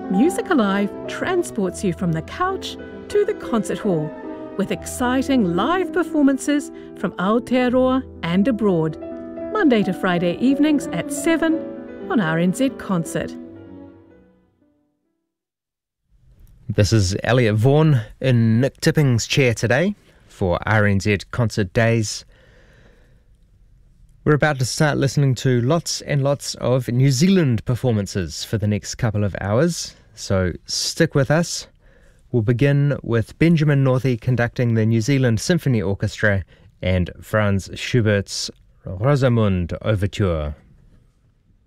Music Alive transports you from the couch to the concert hall with exciting live performances from Aotearoa and abroad, Monday to Friday evenings at 7 on RNZ Concert. This is Elliot Vaughan in Nick Tipping's chair today for RNZ Concert Days. We're about to start listening to lots and lots of New Zealand performances for the next couple of hours, so stick with us. We'll begin with Benjamin Northey conducting the New Zealand Symphony Orchestra and Franz Schubert's Rosamunde Overture.